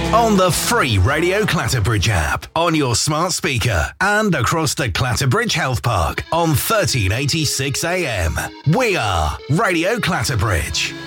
On the free Radio Clatterbridge app, on your smart speaker, and across the Clatterbridge Health Park on 1386 AM. We are Radio Clatterbridge.